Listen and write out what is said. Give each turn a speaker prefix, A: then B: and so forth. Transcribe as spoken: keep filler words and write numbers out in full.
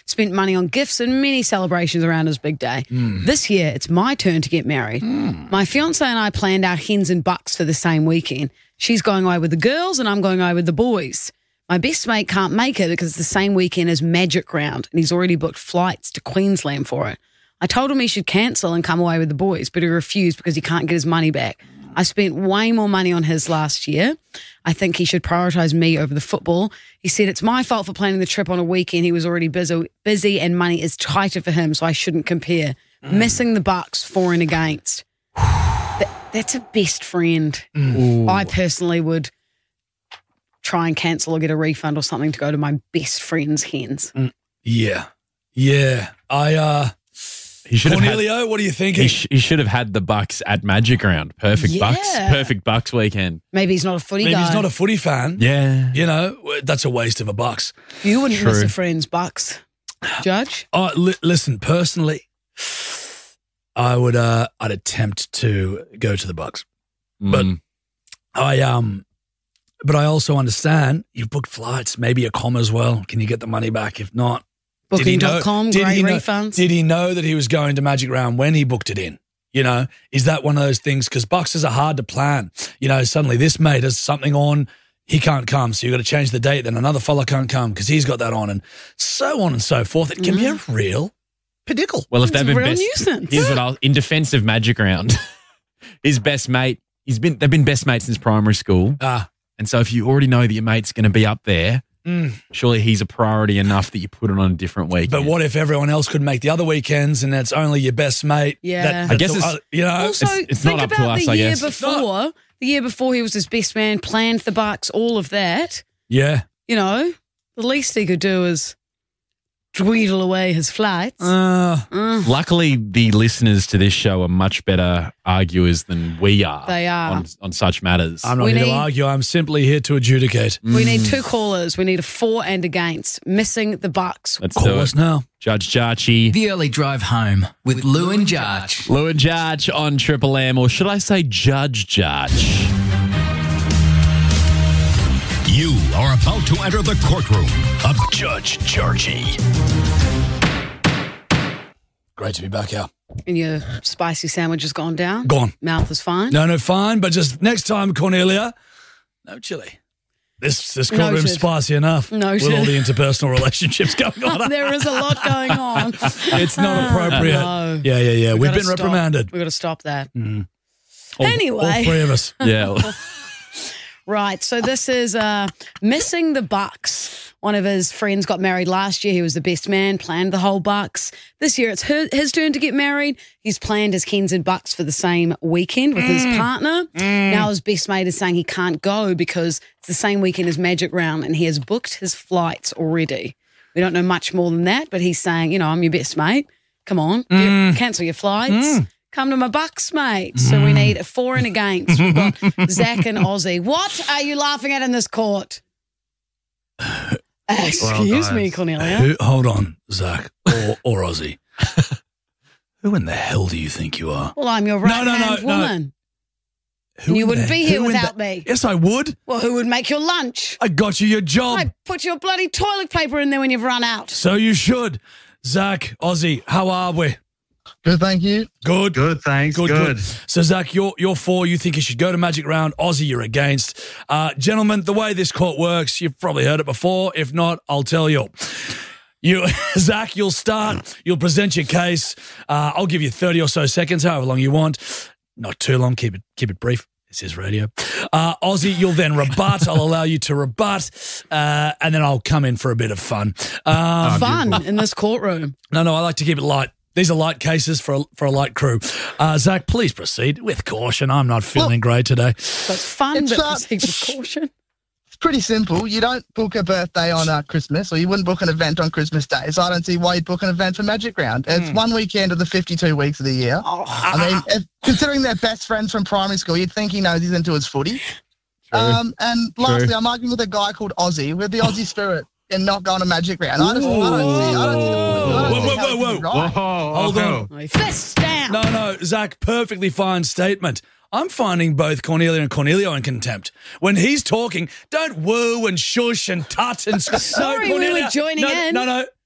A: spent money on gifts and many celebrations around his big day.
B: Mm.
A: This year, it's my turn to get married.
B: Mm.
A: My fiancé and I planned our hens and bucks for the same weekend. She's going away with the girls and I'm going away with the boys. My best mate can't make it because it's the same weekend as Magic Round and he's already booked flights to Queensland for it. I told him he should cancel and come away with the boys, but he refused because he can't get his money back. I spent way more money on his last year. I think he should prioritise me over the football. He said it's my fault for planning the trip on a weekend. He was already busy, busy and money is tighter for him, so I shouldn't compare. Mm. Missing the bucks for and against. that, that's a best friend.
B: Mm.
A: I personally would try and cancel or get a refund or something to go to my best friend's hens.
B: Mm. Yeah. Yeah. I, uh...
C: He should
B: Cornelio,
C: have had,
B: what are you thinking?
C: He, sh- he should have had the Bucks at Magic Round. Perfect
A: Yeah.
C: Bucks. Perfect Bucks weekend.
A: Maybe he's not a footy
B: Maybe
A: guy.
B: he's not a footy fan.
C: Yeah.
B: You know, that's a waste of a bucks.
A: You wouldn't miss
C: True.
A: a friend's bucks, Judge.
B: Oh, li- listen, personally, I would, uh, I'd attempt to go to the Bucks, but
C: Mm.
B: I, um, but I also understand you've booked flights, maybe a com as well. Can you get the money back? If not, did he
A: Booking
B: know-
A: dot com,
B: did
A: great
B: he know-
A: refunds.
B: Did he know that he was going to Magic Round when he booked it in? You know, is that one of those things? Because boxes are hard to plan. You know, suddenly this mate has something on, he can't come, so you got to change the date. Then another fella can't come because he's got that on, and so on and so forth. It can be a real pidicle.
C: Well, if
A: It's
C: they've
A: a
C: been
A: real
C: best,
A: nuisance.
C: here's what I'll in defense of Magic Round, his best mate. He's been they've been best mates since primary school,
B: Ah,
C: and so if you already know that your mate's going to be up there,
B: mm.
C: surely he's a priority enough that you put it on a different weekend.
B: But what if everyone else could make the other weekends, and it's only your best mate?
A: Yeah.
B: that,
C: I guess
B: that's-
C: it's-
B: uh, you know.
A: Also,
C: It's- it's
A: think
C: not up to
A: about
C: us,
A: the
C: I
A: year
C: guess.
A: before. The year before he was his best man, planned the bucks, all of that.
B: yeah.
A: You know, the least he could do is dweedle away his flights.
B: Uh,
A: Mm,
C: Luckily, the listeners to this show are much better arguers than we are.
A: They are.
C: on, on such matters.
B: I'm not
A: We
B: here
A: need-
B: to argue. I'm simply here to adjudicate.
A: We need two callers. We need a for and against. Missing the bucks.
C: Let's
B: Call
C: do
B: us
C: it.
B: now.
C: Judge Jarchi.
D: The early drive home with Lou and Jarch.
C: Lou and Jarch on Triple M, or should I say Judge Jarch?
E: You are about to enter the courtroom of Judge Jarchi.
B: Great to be back here.
A: And your spicy sandwich has gone down.
B: Gone.
A: Mouth is fine.
B: No, no, fine. But just next time, Cornelia, no chili. This this courtroom's
A: Noted.
B: spicy enough
A: Noted.
B: with all the interpersonal relationships going on.
A: There is a lot going on.
B: It's not appropriate.
A: No.
B: Yeah, yeah, yeah.
A: We
B: We've
A: gotta
B: been
A: stop.
B: reprimanded.
A: We've got to stop that.
B: All-
A: Anyway.
B: all three of us.
C: Yeah.
A: Right, so this is uh, Missing the Bucks. One of his friends got married last year. He was the best man, planned the whole bucks. This year it's her, his turn to get married. He's planned his hens and bucks for the same weekend with his partner. Now his best mate is saying he can't go because it's the same weekend as Magic Round and he has booked his flights already. We don't know much more than that, but he's saying, you know, I'm your best mate. Come on, get- cancel your flights. Come to my bucks, mate. So we need a for and against. We've got Zach and Ozzy. What are you laughing at in this court? Excuse me, Cornelia.
B: Who, hold on, Zach or, or Ozzy. Who in the hell do you think you are?
A: Well, I'm your
B: No,
A: right
B: no, no,
A: hand
B: no.
A: woman.
B: Who
A: You
B: in
A: wouldn't
B: the-
A: be here
B: who in
A: without
B: the-
A: me.
B: Yes, I would.
A: Well, who would make your lunch?
B: I got you your job.
A: I put your bloody toilet paper in there when you've run out.
B: So you should. Zach, Ozzy, how are we?
F: Good, thank you.
B: Good.
F: Good, thanks.
B: Good,
F: Good.
B: good. So, Zach, you're, you're for, you think you should go to Magic Round. Ozzy, you're against. Uh, gentlemen, the way this court works, you've probably heard it before. If not, I'll tell you. You, Zach, you'll start. You'll present your case. Uh, I'll give you thirty or so seconds, however long you want. Not too long. Keep it, keep it brief. This is radio. Uh, Ozzy, you'll then rebut. I'll allow you to rebut, uh, and then I'll come in for a bit of fun. Um,
A: Fun in this courtroom.
B: no, no, I like to keep it light. These are light cases for a, for a light crew. Uh, Zach, please proceed with caution. I'm not feeling great today.
A: So it's fun,
F: It's,
A: but
F: uh,
A: proceed with caution.
F: It's pretty simple. You don't book a birthday on uh, Christmas, or you wouldn't book an event on Christmas Day. So I don't see why you'd book an event for Magic Round. It's one weekend of the fifty-two weeks of the year. I mean, if, considering they're best friends from primary school, you'd think he knows he's into his footy. Um, and lastly, I'm arguing with a guy called Ozzy, with the Aussie spirit, and not going to Magic Round. I, just, I don't see. I don't see. The, I don't
B: Whoa,
F: see
B: whoa,
F: how
B: whoa,
F: it can be
B: whoa.
F: right.
B: Hold on.
A: Fists down.
B: No, no, Zach, perfectly fine statement. I'm finding both Cornelia and Cornelio in contempt. When he's talking, don't woo and shush and tut and...
A: Sorry, we were joining
B: no,
A: in.
B: No, no,